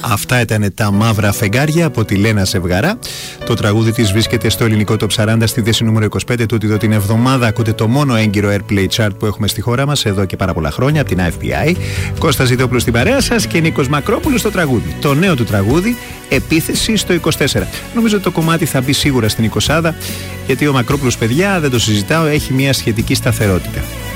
Αυτά ήταν τα μαύρα φεγγάρια από τη Λένα Ζευγαρά. Το τραγούδι της βρίσκεται στο ελληνικό Top 40 στη θέση νούμερο 25 τούτη εδώ την εβδομάδα. Ακούτε το μόνο έγκυρο Airplay Chart που έχουμε στη χώρα μας εδώ και πάρα πολλά χρόνια από την AFPI. Κώστας Ζητόπουλος στην παρέα σας και Νίκος Μακρόπουλος στο τραγούδι. Το νέο του τραγούδι, Επίθεση στο 24. Νομίζω ότι το κομμάτι θα μπει σίγουρα στην 20, γιατί ο Μακρόπουλος, παιδιά, δεν το συζητάω, έχει μια σχετική σταθερότητα.